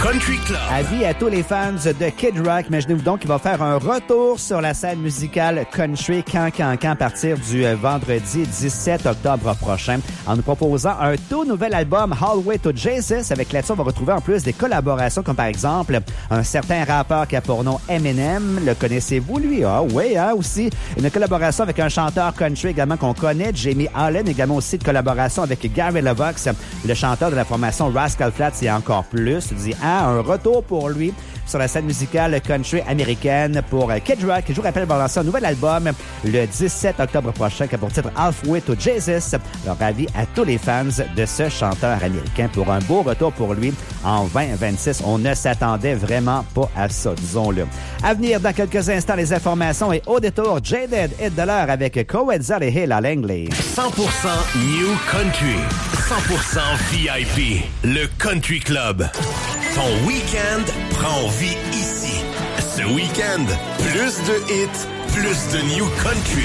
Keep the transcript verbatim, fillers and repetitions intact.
Country Club. Avis à tous les fans de Kid Rock. Imaginez-vous donc qu'il va faire un retour sur la scène musicale country quand, quand, quand, à partir du vendredi dix-sept octobre prochain, en nous proposant un tout nouvel album, Hallway to Jesus. Avec là-dessus, on va retrouver en plus des collaborations comme par exemple un certain rappeur qui a pour nom Eminem. Le connaissez-vous, lui? Ah oui, hein, aussi. Une collaboration avec un chanteur country également qu'on connaît, Jamie Allen. Également aussi de collaboration avec Gary LeVox, le chanteur de la formation Rascal Flatts et encore plus. Tu dis, ah, un retour pour lui sur la scène musicale country américaine pour Kid Rock, qui, je vous rappelle, va lancer un nouvel album le dix-sept octobre prochain, qui a pour titre Halfway to Jesus. Alors, avis à tous les fans de ce chanteur américain pour un beau retour pour lui en vingt vingt-six. On ne s'attendait vraiment pas à ça, disons-le. À venir dans quelques instants, les informations et au détour, Jaded Hit de l'heure avec Coetzel et Hill à Langley. cent pour cent New Country, cent pour cent V I P, le Country Club. Ton week-end prend vie ici. Ce week-end, plus de hits, plus de New Country.